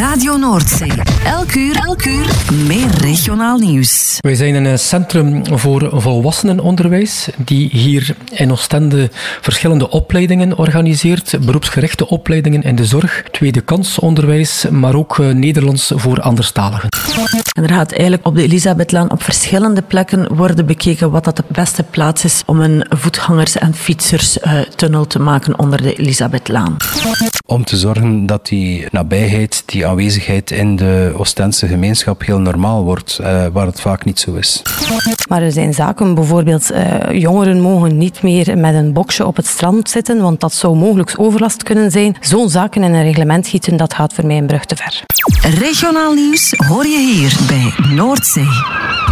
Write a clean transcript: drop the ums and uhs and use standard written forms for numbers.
Radio Noordzee. Elk uur meer regionaal nieuws. Wij zijn een centrum voor volwassenenonderwijs die hier in Oostende verschillende opleidingen organiseert. Beroepsgerichte opleidingen in de zorg, tweede kansonderwijs, maar ook Nederlands voor anderstaligen. En er gaat eigenlijk op de Elisabethlaan op verschillende plekken worden bekeken wat dat de beste plaats is om een voetgangers- en fietserstunnel te maken onder de Elisabethlaan. Om te zorgen dat die nabijheid, die aanwezigheid in de Oostense gemeenschap heel normaal wordt, waar het vaak niet zo is. Maar er zijn zaken, bijvoorbeeld jongeren mogen niet meer met een boksje op het strand zitten, want dat zou mogelijk overlast kunnen zijn. Zo'n zaken in een reglement gieten, dat gaat voor mij een brug te ver. Regionaal nieuws hoor je hier bij Noordzee.